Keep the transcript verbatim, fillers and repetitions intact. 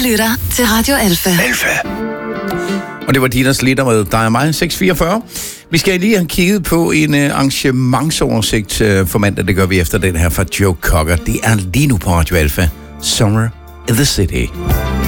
lytter til Radio Alfa. Alfa. Og det var Dinas Litter med dig og mig, seks fireogfyrre. Vi skal lige have kigget på en uh, arrangementsoversigt uh, for mandag. Det gør vi efter den her fra Joe Cocker. Det er lige nu på Radio Alfa. Summer in the City.